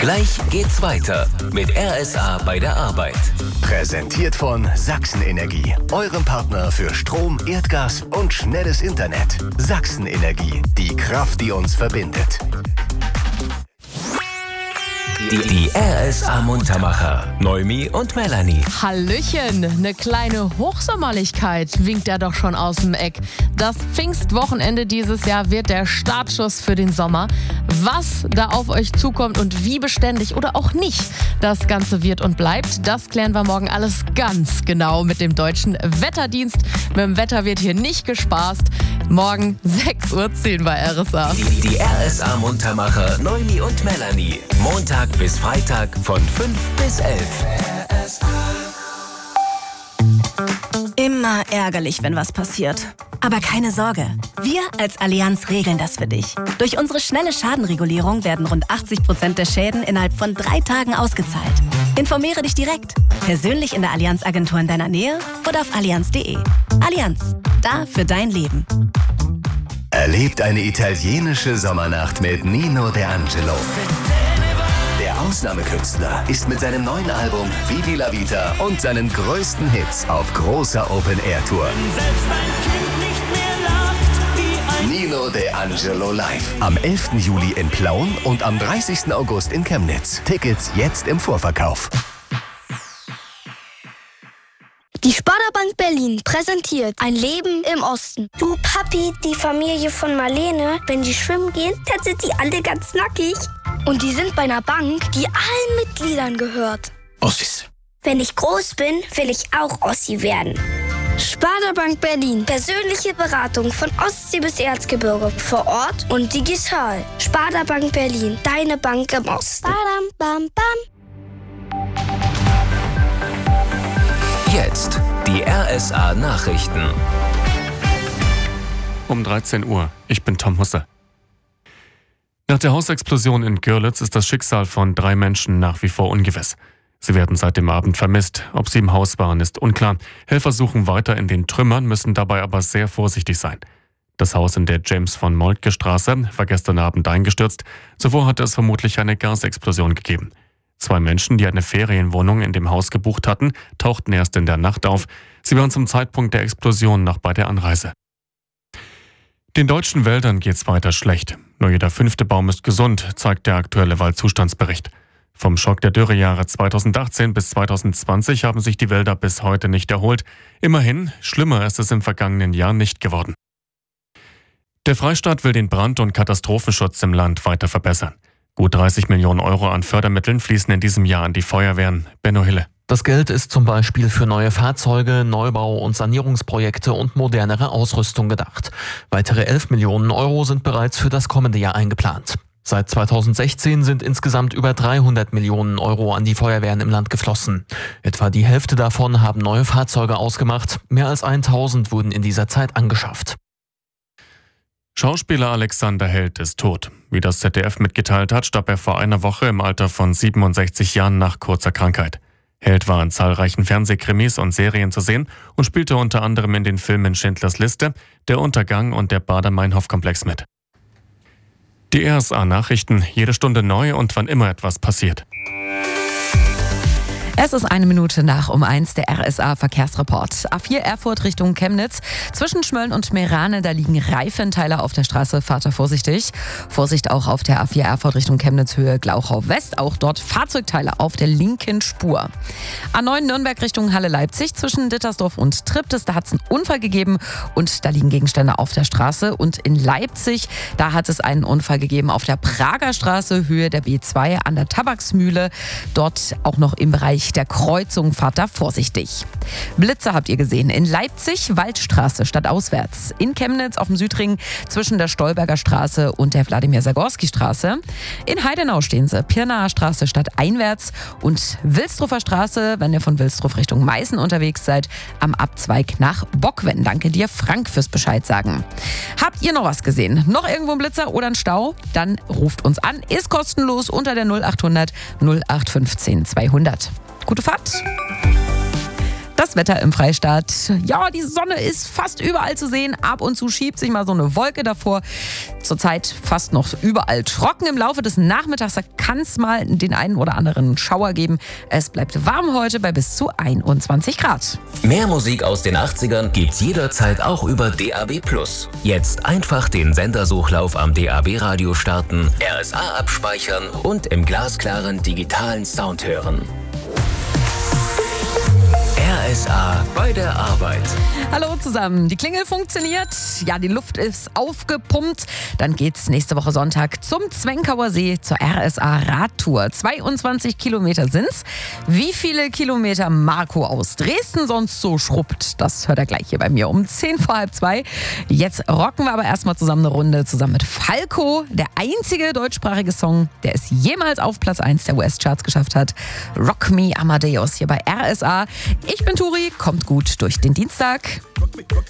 Gleich geht's weiter mit RSA bei der Arbeit. Präsentiert von Sachsenenergie, eurem Partner für Strom, Erdgas und schnelles Internet. Sachsenenergie, die Kraft, die uns verbindet. Die RSA-Muntermacher, Noemi und Melanie. Hallöchen, eine kleine Hochsommerlichkeit winkt ja doch schon aus dem Eck. Das Pfingstwochenende dieses Jahr wird der Startschuss für den Sommer. Was da auf euch zukommt und wie beständig oder auch nicht das Ganze wird und bleibt, das klären wir morgen alles ganz genau mit dem Deutschen Wetterdienst. Mit dem Wetter wird hier nicht gespaßt. Morgen 6:10 Uhr bei RSA. Die RSA-Muntermacher, Noemi und Melanie. Montag bis Freitag von 5 bis 11. Immer ärgerlich, wenn was passiert. Aber keine Sorge, wir als Allianz regeln das für dich. Durch unsere schnelle Schadenregulierung werden rund 80% der Schäden innerhalb von 3 Tagen ausgezahlt. Informiere dich direkt, persönlich in der Allianz-Agentur in deiner Nähe oder auf allianz.de. Allianz, da für dein Leben. Erlebt eine italienische Sommernacht mit Nino De Angelo. Der Ausnahmekünstler ist mit seinem neuen Album Vivi la Vita und seinen größten Hits auf großer Open-Air-Tour. Nino De Angelo live. Am 11. Juli in Plauen und am 30. August in Chemnitz. Tickets jetzt im Vorverkauf. Die Sparda-Bank Berlin präsentiert ein Leben im Osten. Du Papi, die Familie von Marlene, wenn die schwimmen gehen, dann sind die alle ganz nackig. Und die sind bei einer Bank, die allen Mitgliedern gehört. Ossis. Wenn ich groß bin, will ich auch Ossi werden. Sparda-Bank Berlin. Persönliche Beratung von Ostsee bis Erzgebirge. Vor Ort und digital. Sparda-Bank Berlin, deine Bank im Osten. Badam, bam, bam. Jetzt die RSA-Nachrichten. Um 13 Uhr. Ich bin Tom Husse. Nach der Hausexplosion in Görlitz ist das Schicksal von 3 Menschen nach wie vor ungewiss. Sie werden seit dem Abend vermisst. Ob sie im Haus waren, ist unklar. Helfer suchen weiter in den Trümmern, müssen dabei aber sehr vorsichtig sein. Das Haus in der James-von-Moltke-Straße war gestern Abend eingestürzt. Zuvor hatte es vermutlich eine Gasexplosion gegeben. 2 Menschen, die eine Ferienwohnung in dem Haus gebucht hatten, tauchten erst in der Nacht auf. Sie waren zum Zeitpunkt der Explosion noch bei der Anreise. Den deutschen Wäldern geht's weiter schlecht. Nur jeder 5. Baum ist gesund, zeigt der aktuelle Waldzustandsbericht. Vom Schock der Dürrejahre 2018 bis 2020 haben sich die Wälder bis heute nicht erholt. Immerhin, schlimmer ist es im vergangenen Jahr nicht geworden. Der Freistaat will den Brand- und Katastrophenschutz im Land weiter verbessern. Gut 30 Millionen Euro an Fördermitteln fließen in diesem Jahr an die Feuerwehren. Benno Hille. Das Geld ist zum Beispiel für neue Fahrzeuge, Neubau- und Sanierungsprojekte und modernere Ausrüstung gedacht. Weitere 11 Millionen Euro sind bereits für das kommende Jahr eingeplant. Seit 2016 sind insgesamt über 300 Millionen Euro an die Feuerwehren im Land geflossen. Etwa die Hälfte davon haben neue Fahrzeuge ausgemacht. Mehr als 1000 wurden in dieser Zeit angeschafft. Schauspieler Alexander Held ist tot. Wie das ZDF mitgeteilt hat, starb er vor einer Woche im Alter von 67 Jahren nach kurzer Krankheit. Held war in zahlreichen Fernsehkrimis und Serien zu sehen und spielte unter anderem in den Filmen Schindlers Liste, Der Untergang und der Baader-Meinhof-Komplex mit. Die RSA-Nachrichten, jede Stunde neu und wann immer etwas passiert. Es ist 1 Minute nach 1, der RSA-Verkehrsreport. A4 Erfurt Richtung Chemnitz. Zwischen Schmölln und Meerane, da liegen Reifenteile auf der Straße. Fahrt da vorsichtig. Vorsicht auch auf der A4 Erfurt Richtung Chemnitz Höhe Glauchau West. Auch dort Fahrzeugteile auf der linken Spur. A9 Nürnberg Richtung Halle-Leipzig. Zwischen Dittersdorf und Triptis, da hat es einen Unfall gegeben. Und da liegen Gegenstände auf der Straße. Und in Leipzig, da hat es einen Unfall gegeben auf der Prager Straße, Höhe der B2 an der Tabaksmühle. Dort auch noch im Bereich der Kreuzung, fahrt da vorsichtig. Blitze habt ihr gesehen in Leipzig, Waldstraße stadtauswärts. In Chemnitz auf dem Südring zwischen der Stolberger Straße und der Wladimir-Sagorski-Straße. In Heidenau stehen sie, Pirnaer Straße stadteinwärts und Wilsdruffer Straße, wenn ihr von Wilsdruf Richtung Meißen unterwegs seid, am Abzweig nach Bockwen. Danke dir, Frank, fürs Bescheid sagen. Habt ihr noch was gesehen? Noch irgendwo ein Blitzer oder ein Stau? Dann ruft uns an, ist kostenlos unter der 0800 0815 200. Gute Fahrt! Das Das Wetter im Freistaat. Ja, die Sonne ist fast überall zu sehen. Ab und zu schiebt sich mal so eine Wolke davor. Zurzeit fast noch überall trocken. Im Laufe des Nachmittags kann es mal den einen oder anderen Schauer geben. Es bleibt warm heute bei bis zu 21 Grad. Mehr Musik aus den 80ern gibt's jederzeit auch über DAB+. Jetzt einfach den Sendersuchlauf am DAB-Radio starten, RSA abspeichern und im glasklaren digitalen Sound hören. RSA bei der Arbeit. Hallo zusammen. Die Klingel funktioniert. Ja, die Luft ist aufgepumpt. Dann geht's nächste Woche Sonntag zum Zwenkauer See zur RSA Radtour. 22 Kilometer sind's. Wie viele Kilometer Marco aus Dresden sonst so schrubbt, das hört er gleich hier bei mir um 1:10 Jetzt rocken wir aber erstmal zusammen eine Runde zusammen mit Falco. Der einzige deutschsprachige Song, der es jemals auf Platz 1 der US-Charts geschafft hat. Rock Me Amadeus hier bei RSA. Ich bin Turi, kommt gut durch den Dienstag.